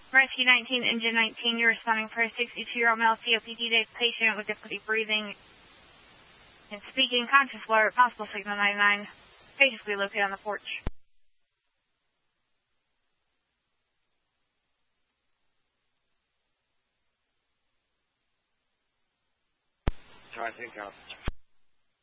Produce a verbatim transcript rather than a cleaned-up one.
Rescue nineteen, Engine nineteen, you're responding for a sixty-two-year-old male C O P D patient with difficulty breathing and speaking, conscious alert, possible signal ninety-nine. Patients will be located on the porch. I think I'll